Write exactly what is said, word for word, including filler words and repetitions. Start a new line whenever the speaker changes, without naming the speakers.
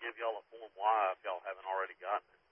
give y'all a Form Y if y'all haven't already gotten it.